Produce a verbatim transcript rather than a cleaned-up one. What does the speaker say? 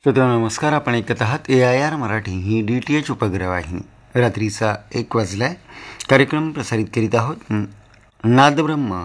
श्रोत्यांनो नमस्कार. आपण ऐकत आहात ए I R Marathi he D T H उपग्रहवाहिनी. रात्रीचा एक वाजलाय. कार्यक्रम प्रसारित करीत आहोत नादब्रह्म